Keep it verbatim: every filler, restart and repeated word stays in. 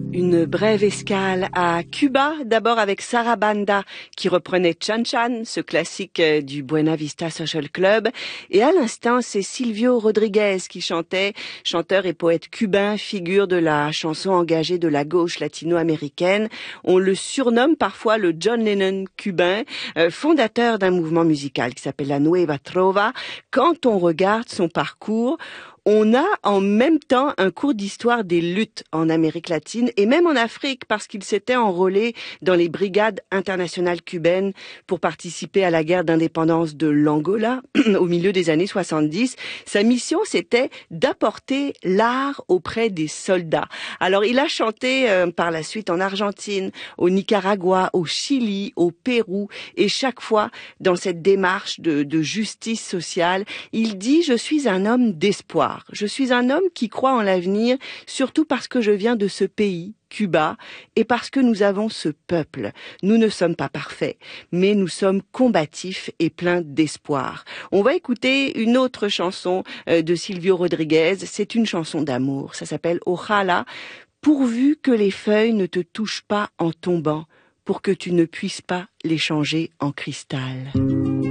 Une brève escale à Cuba, d'abord avec Sarah Banda qui reprenait Chan Chan, ce classique du Buena Vista Social Club. Et à l'instant, c'est Silvio Rodriguez qui chantait, chanteur et poète cubain, figure de la chanson engagée de la gauche latino-américaine. On le surnomme parfois le John Lennon cubain, euh, fondateur d'un mouvement musical qui s'appelle la Nueva Trova. Quand on regarde son parcours, on a en même temps un cours d'histoire des luttes en Amérique latine et même en Afrique parce qu'il s'était enrôlé dans les brigades internationales cubaines pour participer à la guerre d'indépendance de l'Angola au milieu des années soixante-dix. Sa mission, c'était d'apporter l'art auprès des soldats. Alors, il a chanté euh, par la suite en Argentine, au Nicaragua, au Chili, au Pérou et chaque fois, dans cette démarche de, de justice sociale, il dit « Je suis un homme d'espoir ». Je suis un homme qui croit en l'avenir, surtout parce que je viens de ce pays, Cuba, et parce que nous avons ce peuple. Nous ne sommes pas parfaits, mais nous sommes combatifs et pleins d'espoir. On va écouter une autre chanson de Silvio Rodriguez. C'est une chanson d'amour. Ça s'appelle Ojalá, pourvu que les feuilles ne te touchent pas en tombant, pour que tu ne puisses pas les changer en cristal.